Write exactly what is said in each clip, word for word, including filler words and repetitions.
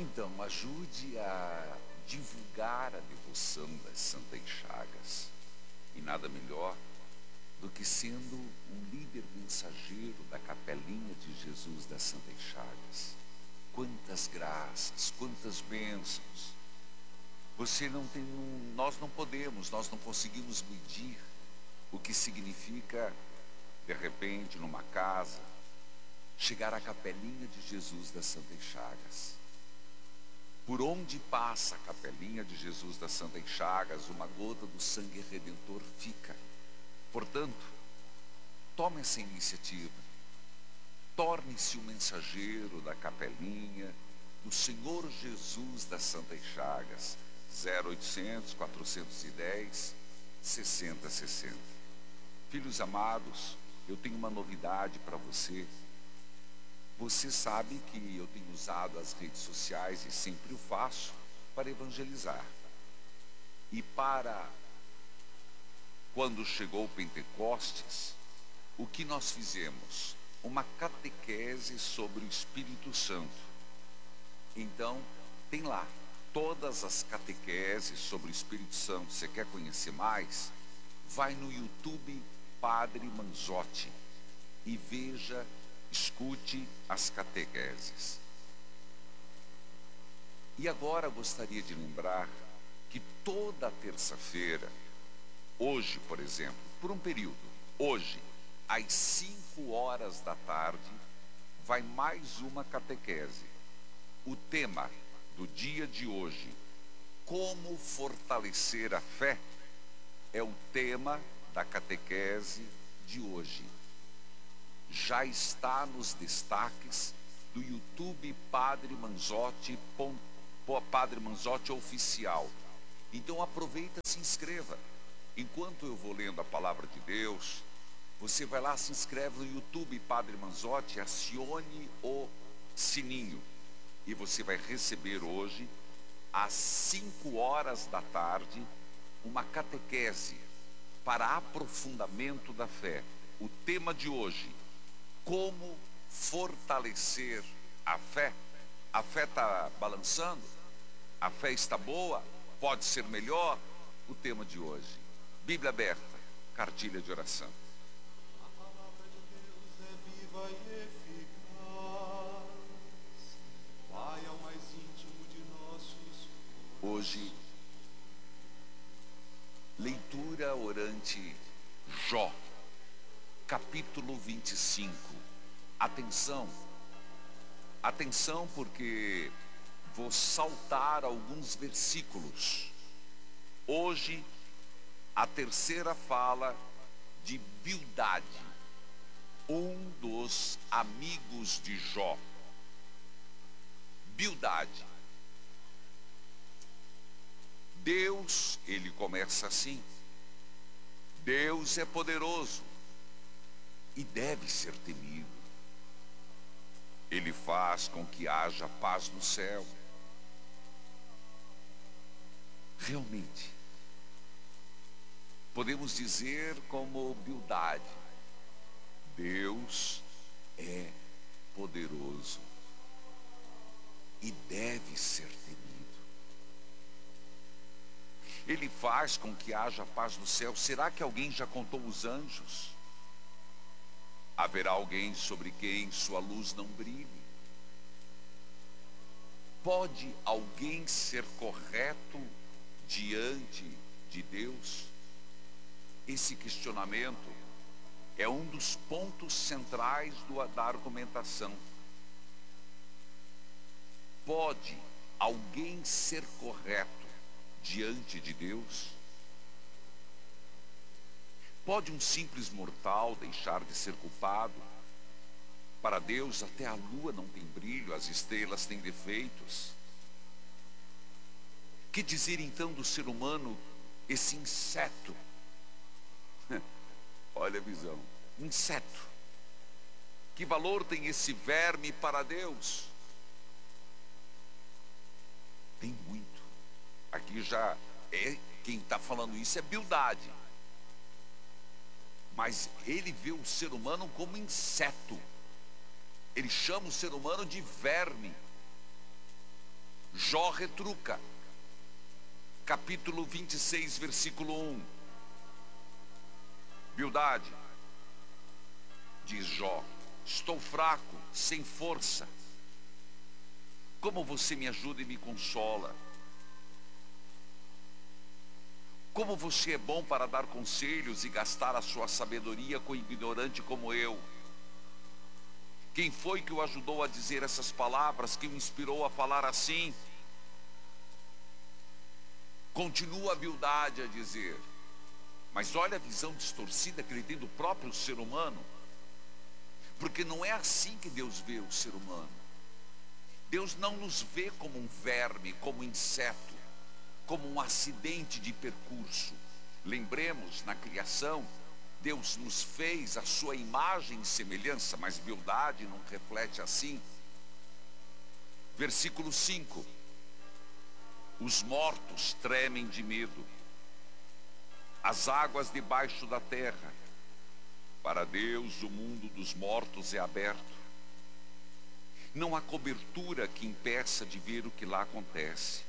Então, ajude a divulgar a devoção das Santas Chagas. E nada melhor do que sendo um líder mensageiro da Capelinha de Jesus das Santas Chagas. Quantas graças, quantas bênçãos. Você não tem um, nós não podemos, nós não conseguimos medir o que significa, de repente, numa casa, chegar à Capelinha de Jesus das Santas Chagas. Por onde passa a Capelinha de Jesus das Santas Chagas, uma gota do sangue redentor fica. Portanto, tome essa iniciativa. Torne-se o mensageiro da Capelinha do Senhor Jesus das Santas Chagas. zero oitocentos, quatrocentos e dez, sessenta sessenta. Filhos amados, eu tenho uma novidade para você. Você sabe que eu tenho usado as redes sociais e sempre o faço para evangelizar. E para quando chegou o Pentecostes, o que nós fizemos? Uma catequese sobre o Espírito Santo. Então, tem lá todas as catequeses sobre o Espírito Santo. Você quer conhecer mais? Vai no YouTube Padre Manzotti e veja, escute as catequeses. E agora gostaria de lembrar que toda terça-feira, hoje, por exemplo, por um período, hoje, às cinco horas da tarde, vai mais uma catequese. O tema do dia de hoje, como fortalecer a fé, é o tema da catequese de hoje. Já está nos destaques do YouTube Padre Manzotti, Padre Manzotti Oficial. Então aproveita e se inscreva. Enquanto eu vou lendo a palavra de Deus, você vai lá, se inscreve no YouTube Padre Manzotti, acione o sininho. E você vai receber hoje, às cinco horas da tarde, uma catequese para aprofundamento da fé. O tema de hoje, como fortalecer a fé. A fé está balançando? A fé está boa? Pode ser melhor? O tema de hoje. Bíblia aberta, cartilha de oração. A palavra de Deus é viva e eficaz, vai ao mais íntimo de nossos corações. Hoje, leitura orante Jó, capítulo vinte e cinco. Atenção, atenção, porque vou saltar alguns versículos. Hoje, a terceira fala de Bildade, um dos amigos de Jó. Bildade. Deus, ele começa assim: Deus é poderoso e deve ser temido. Ele faz com que haja paz no céu. Realmente, podemos dizer como Bildade: Deus é poderoso e deve ser temido. Ele faz com que haja paz no céu. Será que alguém já contou os anjos? Haverá alguém sobre quem sua luz não brilhe? Pode alguém ser correto diante de Deus? Esse questionamento é um dos pontos centrais do, da argumentação. Pode alguém ser correto diante de Deus? Pode um simples mortal deixar de ser culpado? Para Deus, até a lua não tem brilho, as estrelas têm defeitos. Que dizer então do ser humano, esse inseto? Olha a visão, inseto. Que valor tem esse verme para Deus? Tem muito. Aqui já é, quem está falando isso é Bildade. Mas ele vê o ser humano como inseto. Ele chama o ser humano de verme. Jó retruca, capítulo vinte e seis, versículo um. Bildade, diz Jó, estou fraco, sem força. Como você me ajuda e me consola? Como você é bom para dar conselhos e gastar a sua sabedoria com ignorante como eu? Quem foi que o ajudou a dizer essas palavras, que o inspirou a falar assim? Continua a Bildade a dizer, mas olha a visão distorcida que ele tem do próprio ser humano. Porque não é assim que Deus vê o ser humano. Deus não nos vê como um verme, como um inseto, como um acidente de percurso. Lembremos, na criação, Deus nos fez a sua imagem e semelhança, mas Bildade não reflete assim. Versículo cinco. Os mortos tremem de medo, as águas debaixo da terra. Para Deus o mundo dos mortos é aberto. Não há cobertura que impeça de ver o que lá acontece.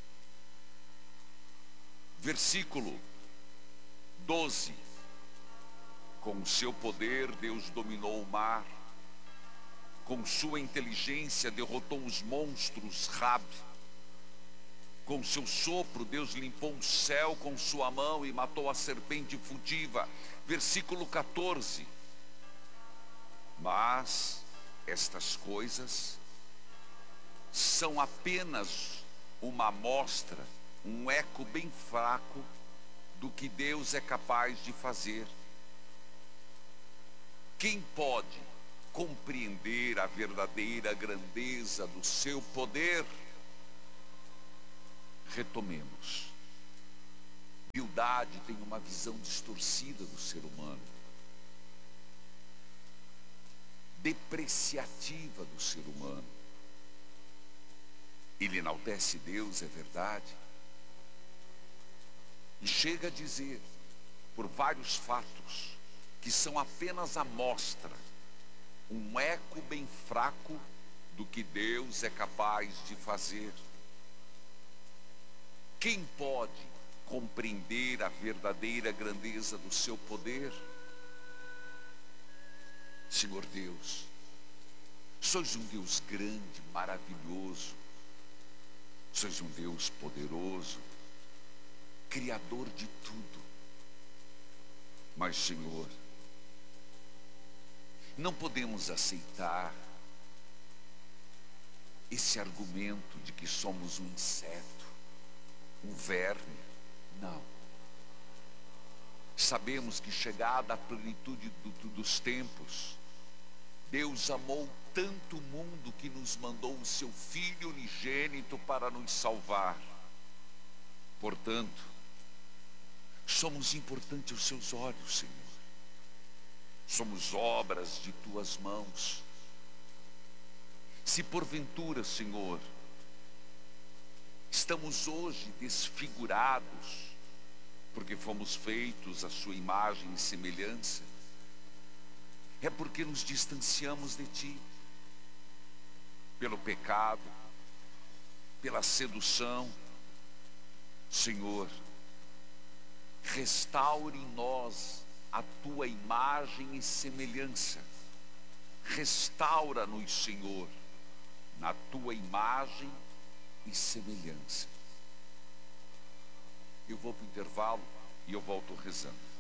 Versículo doze. Com o seu poder Deus dominou o mar, com sua inteligência derrotou os monstros Rab. Com seu sopro Deus limpou o céu com sua mão e matou a serpente furtiva. Versículo quatorze. Mas estas coisas são apenas uma amostra, um eco bem fraco do que Deus é capaz de fazer. Quem pode compreender a verdadeira grandeza do seu poder? Retomemos. Bildade tem uma visão distorcida do ser humano, depreciativa do ser humano. Ele enaltece Deus, é verdade, e chega a dizer, por vários fatos, que são apenas amostra, um eco bem fraco do que Deus é capaz de fazer. Quem pode compreender a verdadeira grandeza do seu poder? Senhor Deus, sois um Deus grande, maravilhoso, sois um Deus poderoso, Criador de tudo. Mas, Senhor, não podemos aceitar esse argumento de que somos um inseto, um verme. Não. Sabemos que chegada a plenitude do, dos tempos, Deus amou tanto o mundo que nos mandou o seu Filho unigênito para nos salvar. Portanto, somos importantes aos seus olhos, Senhor. Somos obras de tuas mãos. Se porventura, Senhor, estamos hoje desfigurados, porque fomos feitos à sua imagem e semelhança, é porque nos distanciamos de Ti, pelo pecado, pela sedução. Senhor, restaure em nós a Tua imagem e semelhança. Restaura-nos, Senhor, na Tua imagem e semelhança. Eu vou para o intervalo e eu volto rezando.